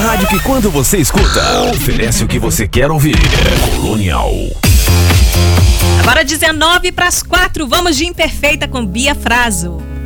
rádio que quando você escuta, oferece o que você quer ouvir. Colonial. Agora 19 para as 4, vamos de Imperfeita com Bia Fraso.